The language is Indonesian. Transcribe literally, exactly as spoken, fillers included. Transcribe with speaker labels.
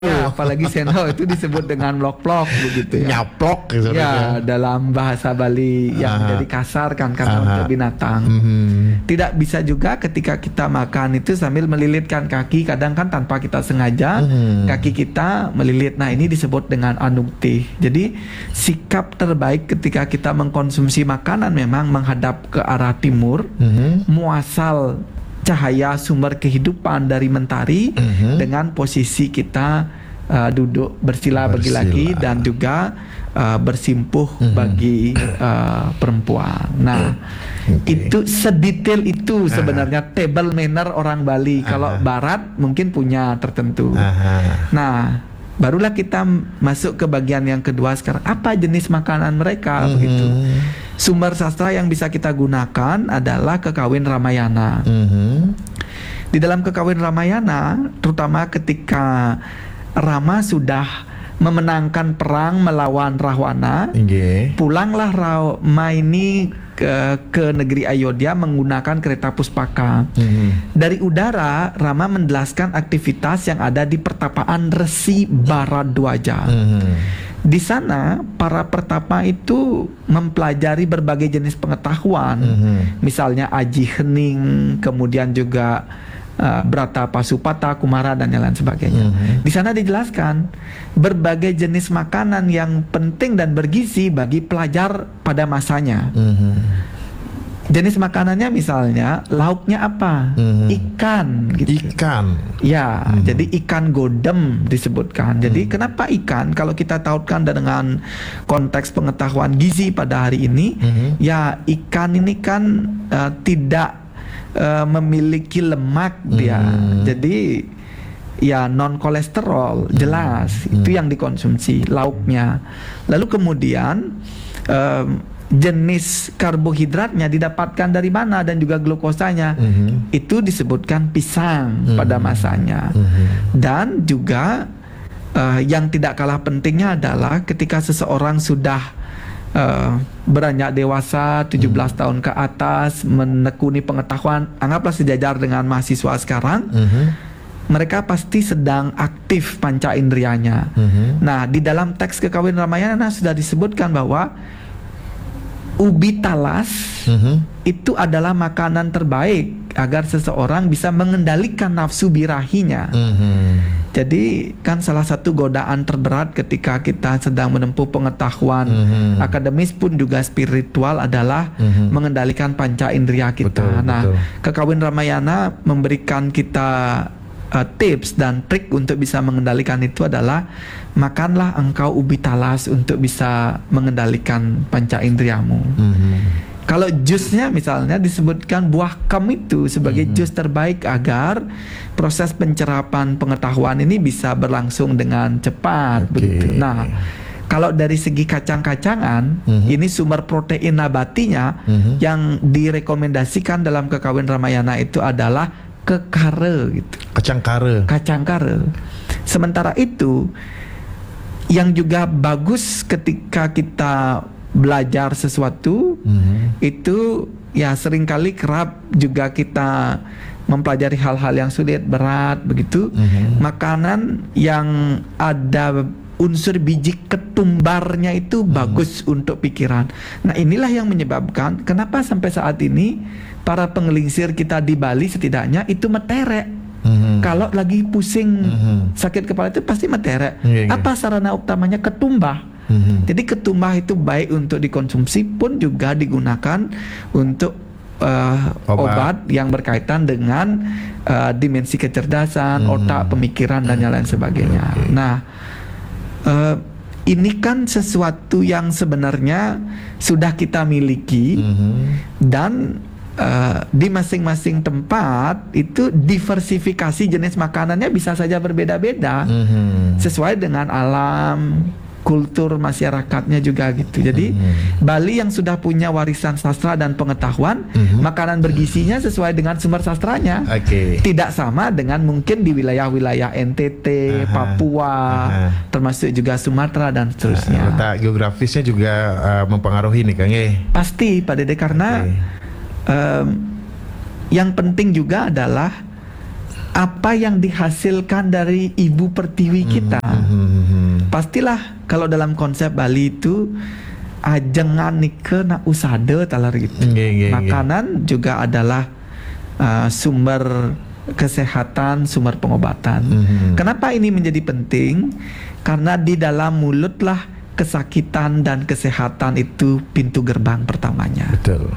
Speaker 1: Ya, apalagi sendok itu disebut dengan lok-plok begitu ya.
Speaker 2: Nyaplok gitu
Speaker 1: Ya, dalam bahasa Bali yang
Speaker 2: Aha.
Speaker 1: menjadi kasar kan karena
Speaker 2: Aha.
Speaker 1: untuk binatang.
Speaker 2: Mhm.
Speaker 1: Tidak bisa juga ketika kita makan itu sambil melilitkan kaki, kadang kan tanpa kita sengaja
Speaker 2: Mhm.
Speaker 1: kaki kita melilit. Nah, ini disebut dengan anukti. Jadi sikap terbaik ketika kita mengkonsumsi makanan memang menghadap ke arah timur,
Speaker 2: Mhm.
Speaker 1: muasal cahaya sumber kehidupan dari mentari
Speaker 2: Mhm.
Speaker 1: dengan posisi kita uh, duduk bersila bagi
Speaker 2: Bersila.
Speaker 1: laki dan juga uh, bersimpuh
Speaker 2: Mhm.
Speaker 1: bagi uh, perempuan. Nah,
Speaker 2: Oke.
Speaker 1: itu sedetail itu sebenarnya table manner orang Bali. Kalau
Speaker 2: Aha.
Speaker 1: Barat mungkin punya tertentu.
Speaker 2: Aha.
Speaker 1: Nah, barulah kita masuk ke bagian yang kedua sekarang. Apa jenis makanan mereka
Speaker 2: Mhm.
Speaker 1: begitu? Sumber sastra yang bisa kita gunakan adalah Kekawin Ramayana.
Speaker 2: Mhm.
Speaker 1: Di dalam Kekawin Ramayana, terutama ketika Rama sudah memenangkan perang melawan Rahwana,
Speaker 2: Nggih.
Speaker 1: pulanglah Rama ini ke, ke negeri Ayodhya menggunakan kereta puspaka.
Speaker 2: Mhm.
Speaker 1: Dari udara, Rama menjelaskan aktivitas yang ada di pertapaan Resi Baradwaja.
Speaker 2: Mhm.
Speaker 1: Di sana, para pertapa itu mempelajari berbagai jenis pengetahuan,
Speaker 2: Mhm.
Speaker 1: misalnya aji hening, kemudian juga uh, brata pasupata, kumara dan yang lain sebagainya.
Speaker 2: Mhm.
Speaker 1: Di sana dijelaskan berbagai jenis makanan yang penting dan bergizi bagi pelajar pada masanya.
Speaker 2: Mhm.
Speaker 1: Jenis makanannya misalnya lauknya apa?
Speaker 2: Mhm.
Speaker 1: Ikan gitu.
Speaker 2: Ikan.
Speaker 1: Ya,
Speaker 2: Hmm.
Speaker 1: jadi ikan godem disebutkan. Jadi kenapa ikan? Kalau kita tautkan dengan konteks pengetahuan gizi pada hari ini,
Speaker 2: Mhm.
Speaker 1: ya ikan ini kan uh, tidak uh, memiliki lemak dia.
Speaker 2: Hmm.
Speaker 1: Jadi ya non kolesterol, jelas
Speaker 2: Hmm.
Speaker 1: itu yang dikonsumsi lauknya. Lalu kemudian um, jenis karbohidratnya didapatkan dari mana dan juga glukosanya.
Speaker 2: Mhm.
Speaker 1: Itu disebutkan pisang
Speaker 2: Mhm.
Speaker 1: pada masanya.
Speaker 2: Mhm.
Speaker 1: Dan juga uh, yang tidak kalah pentingnya adalah ketika seseorang sudah uh, beranjak dewasa tujuh belas tahun ke atas, menekuni pengetahuan, anggaplah sejajar dengan mahasiswa sekarang,
Speaker 2: Mhm.
Speaker 1: mereka pasti sedang aktif panca indrianya.
Speaker 2: Mhm.
Speaker 1: Nah, di dalam teks Kekawin Ramayana sudah disebutkan bahwa ubi talas
Speaker 2: Mhm.
Speaker 1: itu adalah makanan terbaik agar seseorang bisa mengendalikan nafsu birahinya.
Speaker 2: Mhm.
Speaker 1: Jadi kan salah satu godaan terberat ketika kita sedang menempuh pengetahuan
Speaker 2: Mhm.
Speaker 1: akademis pun juga spiritual adalah
Speaker 2: Mhm.
Speaker 1: mengendalikan panca indera kita.
Speaker 2: Betul,
Speaker 1: Nah,
Speaker 2: betul.
Speaker 1: Kekawin Ramayana memberikan kita uh, tips dan trik untuk bisa mengendalikan itu adalah makanlah engkau ubi talas untuk bisa mengendalikan panca indriamu.
Speaker 2: Mhm.
Speaker 1: Kalau jusnya misalnya disebutkan buah kam itu sebagai
Speaker 2: Mhm.
Speaker 1: jus terbaik agar proses pencerapan pengetahuan ini bisa berlangsung dengan cepat.
Speaker 2: Oke.
Speaker 1: Begitu. Nah, kalau dari segi kacang-kacangan,
Speaker 2: Mhm.
Speaker 1: ini sumber protein nabatinya
Speaker 2: Mhm.
Speaker 1: yang direkomendasikan dalam Kekawin Ramayana itu adalah kekare gitu.
Speaker 2: Kacang kare.
Speaker 1: Kacang kare. Sementara itu yang juga bagus ketika kita belajar sesuatu
Speaker 2: Mhm.
Speaker 1: itu ya seringkali kerap juga kita mempelajari hal-hal yang sulit, berat begitu.
Speaker 2: Mhm.
Speaker 1: Makanan yang ada unsur biji ketumbarnya itu bagus untuk pikiran. Nah, inilah yang menyebabkan kenapa sampai saat ini para pengelingsir kita di Bali setidaknya itu meterek.
Speaker 2: Mhm.
Speaker 1: Kalau lagi pusing
Speaker 2: Mhm.
Speaker 1: sakit kepala itu pasti meterek.
Speaker 2: Iya, iya.
Speaker 1: Apa sarana utamanya? Ketumbah.
Speaker 2: Mhm.
Speaker 1: Jadi ketumbah itu baik untuk dikonsumsi pun juga digunakan untuk uh,
Speaker 2: Obat.
Speaker 1: obat yang berkaitan dengan uh, dimensi kecerdasan,
Speaker 2: Mhm.
Speaker 1: otak, pemikiran dan yang lain sebagainya.
Speaker 2: Oke.
Speaker 1: Nah, uh, ini kan sesuatu yang sebenarnya sudah kita miliki
Speaker 2: Mhm.
Speaker 1: dan uh, di masing-masing tempat itu diversifikasi jenis makanannya bisa saja berbeda-beda
Speaker 2: Mhm.
Speaker 1: sesuai dengan alam, kultur masyarakatnya juga gitu. Jadi
Speaker 2: Mhm.
Speaker 1: Bali yang sudah punya warisan sastra dan pengetahuan,
Speaker 2: Mhm.
Speaker 1: makanan bergizinya sesuai dengan sumber sastranya.
Speaker 2: Oke.
Speaker 1: Tidak sama dengan mungkin di wilayah-wilayah N T T,
Speaker 2: Aha.
Speaker 1: Papua,
Speaker 2: Aha.
Speaker 1: termasuk juga Sumatera dan seterusnya.
Speaker 2: Letak geografisnya juga uh, mempengaruhi nih Kang. Eh.
Speaker 1: Pasti Pak Dede, karena
Speaker 2: Oke.
Speaker 1: em, yang penting juga adalah apa yang dihasilkan dari ibu pertiwi kita.
Speaker 2: Hmm.
Speaker 1: Pastilah kalau dalam konsep Bali itu ajengan nike nak usada talar gitu.
Speaker 2: Nggih, nggih, nggih.
Speaker 1: Makanan juga adalah uh, sumber kesehatan, sumber pengobatan.
Speaker 2: Mhm.
Speaker 1: Kenapa ini menjadi penting? Karena di dalam mulutlah kesakitan dan kesehatan itu pintu gerbang pertamanya.
Speaker 2: Betul.